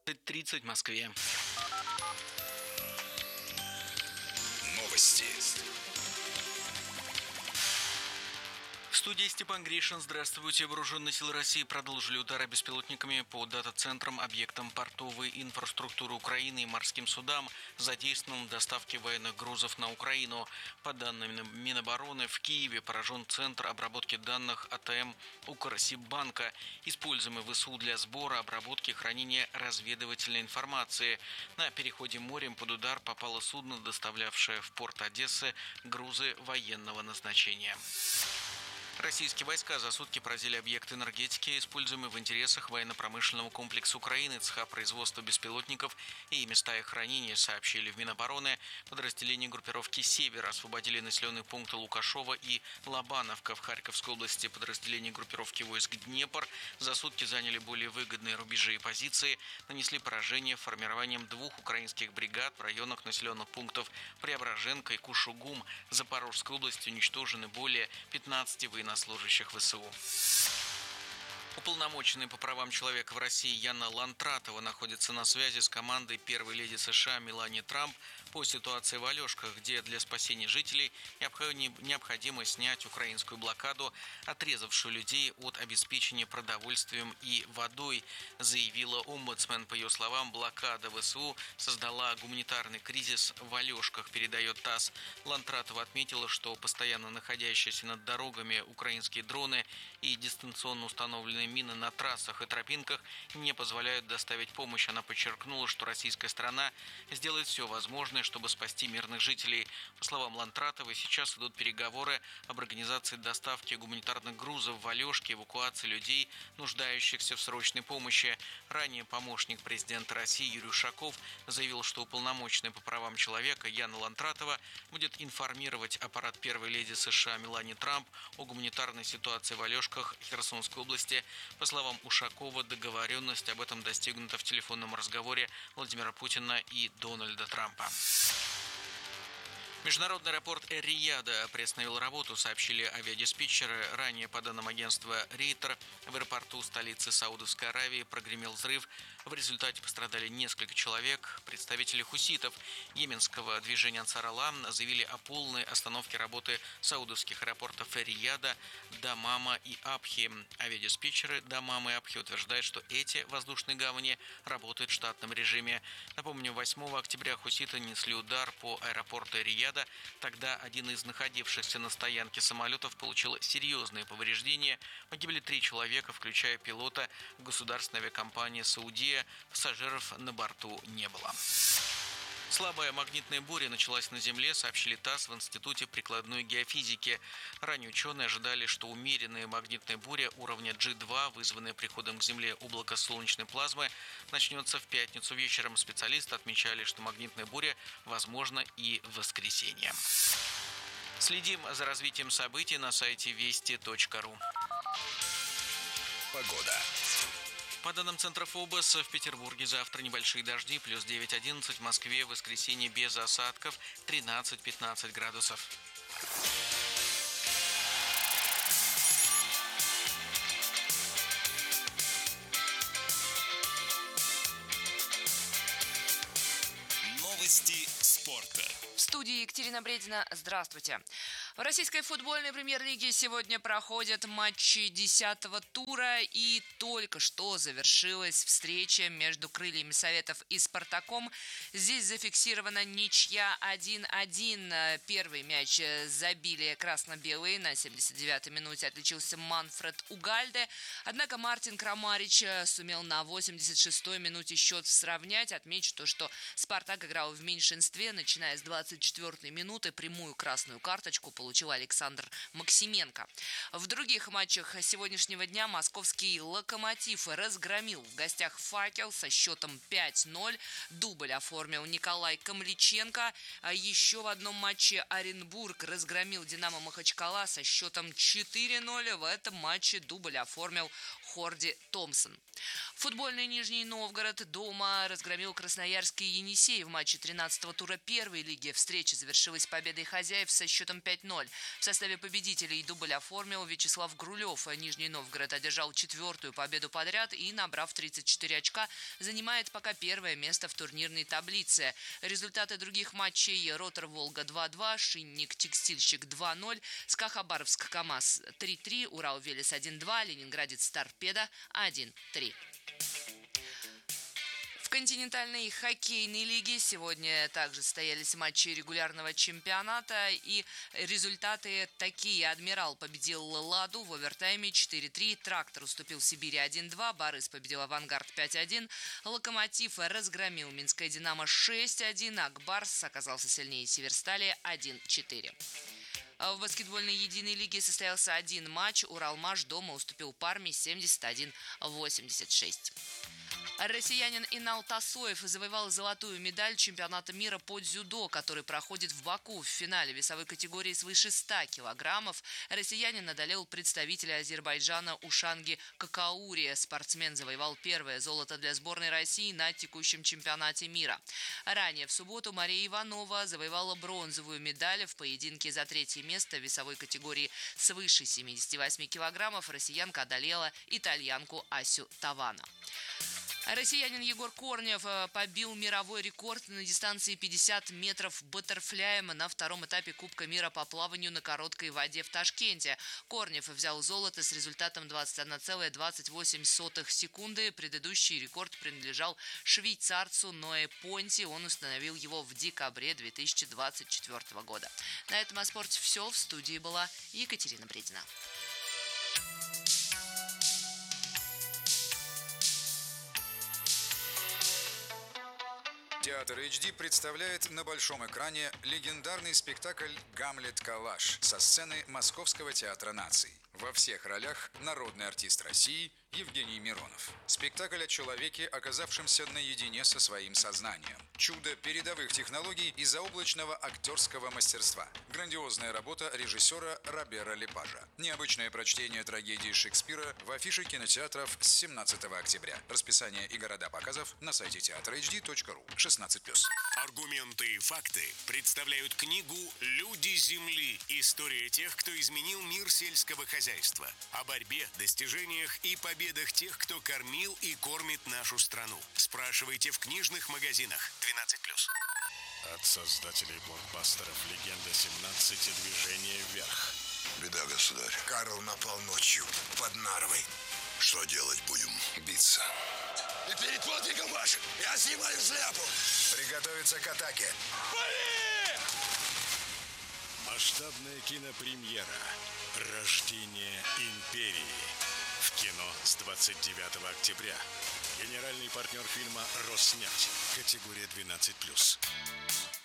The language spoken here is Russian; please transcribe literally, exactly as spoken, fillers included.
тридцать в Москве. Новости. В студии Степан Гришин. Здравствуйте. Вооруженные силы России продолжили удары беспилотниками по дата-центрам, объектам портовой инфраструктуры Украины и морским судам, задействованным в доставке военных грузов на Украину. По данным Минобороны, в Киеве поражен центр обработки данных АТМ Укрсиббанка, используемый ВСУ для сбора, обработки и хранения разведывательной информации. На переходе морем под удар попало судно, доставлявшее в порт Одессы грузы военного назначения. Российские войска за сутки поразили объект энергетики, используемый в интересах военно-промышленного комплекса Украины, цеха производства беспилотников и места их хранения, сообщили в Минобороны. Подразделения группировки «Север» освободили населенные пункты Лукашово и Лобановка в Харьковской области. Подразделения группировки войск «Днепр» за сутки заняли более выгодные рубежи и позиции, нанесли поражение формированием двух украинских бригад в районах населенных пунктов Преображенка и Кушугум. В Запорожской области уничтожены более пятнадцати военнослужащих служащих ВСУ. Уполномоченный по правам человека в России Яна Лантратова находится на связи с командой первой леди США Мелании Трамп по ситуации в Алешках, где для спасения жителей необходимо снять украинскую блокаду, отрезавшую людей от обеспечения продовольствием и водой, заявила омбудсмен. По ее словам, блокада ВСУ создала гуманитарный кризис в Алешках, передает ТАСС. Лантратова отметила, что постоянно находящиеся над дорогами украинские дроны и дистанционно установленные мины на трассах и тропинках не позволяют доставить помощь. Она подчеркнула, что российская сторона сделает все возможное, чтобы спасти мирных жителей. По словам Лантратовой, сейчас идут переговоры об организации доставки гуманитарных грузов в Алешке, эвакуации людей, нуждающихся в срочной помощи. Ранее помощник президента России Юрий Ушаков заявил, что уполномоченный по правам человека Яна Лантратова будет информировать аппарат первой леди США Мелании Трамп о гуманитарной ситуации в Алешках Херсонской области. По словам Ушакова, договоренность об этом достигнута в телефонном разговоре Владимира Путина и Дональда Трампа. Международный аэропорт Эр-Рияда приостановил работу, сообщили авиадиспетчеры. Ранее, по данным агентства Рейтер, в аэропорту столицы Саудовской Аравии прогремел взрыв. В результате пострадали несколько человек. Представители хуситов йеменского движения Ансар Аллах заявили о полной остановке работы саудовских аэропортов Эр-Рияда, Дамама и Абхи. Авиадиспетчеры Дамама и Абхи утверждают, что эти воздушные гавани работают в штатном режиме. Напомню, восьмого октября хуситы нанесли удар по аэропорту Эр-Рияда. Тогда один из находившихся на стоянке самолетов получил серьезные повреждения. Погибли три человека, включая пилота государственной авиакомпании «Саудия». Пассажиров на борту не было. Слабая магнитная буря началась на Земле, сообщили ТАСС в Институте прикладной геофизики. Ранее ученые ожидали, что умеренная магнитная буря уровня джи два, вызванная приходом к Земле облака солнечной плазмы, начнется в пятницу вечером. Специалисты отмечали, что магнитная буря возможна и в воскресенье. Следим за развитием событий на сайте вести точка ру. Погода. По данным Центра ФОБОС, в Петербурге завтра небольшие дожди, плюс девять-одиннадцать, в Москве в воскресенье без осадков, тринадцать-пятнадцать градусов. Новости спорта. В студии Екатерина Бредина. Здравствуйте. В российской футбольной премьер-лиге сегодня проходят матчи десятого тура, и только что завершилась встреча между Крыльями Советов и Спартаком. Здесь зафиксирована ничья один-один. Первый мяч забили красно-белые. На семьдесят девятой минуте отличился Манфред Угальде. Однако Мартин Крамарич сумел на восемьдесят шестой минуте счет сравнять. Отмечу то, что Спартак играл в меньшинстве. Начиная с двадцать четвёртой минуты прямую красную карточку получил Александр Максименко. В других матчах сегодняшнего дня московский «Локомотив» разгромил в гостях «Факел» со счетом пять ноль. Дубль оформил Николай Камличенко. А еще в одном матче Оренбург разгромил «Динамо Махачкала» со счетом четыре ноль. В этом матче дубль оформил Хорди Томпсон. Футбольный Нижний Новгород дома разгромил красноярский Енисей в матче тринадцатого тура первой лиги. Встреча завершилась победой хозяев со счетом пять ноль. В составе победителей дубль оформил Вячеслав Грулев. Нижний Новгород одержал четвертую победу подряд и, набрав тридцать четыре очка, занимает пока первое место в турнирной таблице. Результаты других матчей: Ротор Волга два два, Шинник Текстильщик два ноль, СКА Хабаровск КамАЗ три три, Урал Велес один два, Ленинградец Торпедо один три. В континентальной хоккейной лиге сегодня также состоялись матчи регулярного чемпионата, и результаты такие: Адмирал победил Ладу в овертайме четыре три, Трактор уступил Сибири один два, Барыс победил Авангард пять один, Локомотив разгромил Минское Динамо шесть один, Акбарс оказался сильнее Северстали один четыре. В баскетбольной единой лиге состоялся один матч. Уралмаш дома уступил Парме семьдесят один восемьдесят шесть. Россиянин Инал Тасоев завоевал золотую медаль чемпионата мира по дзюдо, который проходит в Баку. В финале весовой категории свыше ста килограммов россиянин одолел представителя Азербайджана Ушанги Какаури. Спортсмен завоевал первое золото для сборной России на текущем чемпионате мира. Ранее в субботу Мария Иванова завоевала бронзовую медаль в поединке за третье место в весовой категории свыше семидесяти восьми килограммов. Россиянка одолела итальянку Асю Тавана. Россиянин Егор Корнев побил мировой рекорд на дистанции пятьдесят метров баттерфляем на втором этапе Кубка мира по плаванию на короткой воде в Ташкенте. Корнев взял золото с результатом двадцать одна целая двадцать восемь сотых секунды. Предыдущий рекорд принадлежал швейцарцу Ное Понти. Он установил его в декабре две тысячи двадцать четвёртого года. На этом о спорте все. В студии была Екатерина Бредина. Театр эйч ди представляет на большом экране легендарный спектакль «Гамлет Калаш» со сцены Московского театра наций. Во всех ролях народный артист России Евгений Миронов. Спектакль о человеке, оказавшемся наедине со своим сознанием. Чудо передовых технологий и заоблачного актерского мастерства. Грандиозная работа режиссера Робера Лепажа. Необычное прочтение трагедии Шекспира в афише кинотеатров с семнадцатого октября. Расписание и города показов на сайте театр эйч ди точка ру. шестнадцать плюс. Аргументы и факты представляют книгу «Люди Земли. История тех, кто изменил мир сельского хозяйства». О борьбе, достижениях и победах тех, кто кормил и кормит нашу страну. Спрашивайте в книжных магазинах. двенадцать плюс. От создателей блокбастеров «Легенда семнадцать» и «Движение вверх». Беда, государь. Карл напал ночью под Нарвой. Что делать будем? Биться. И перед подвигом вашим я снимаю шляпу. Приготовиться к атаке. Пали! Масштабная кинопремьера «Рождение империи». В кино с двадцать девятого октября. Генеральный партнер фильма «Роснефть». Категория двенадцать плюс.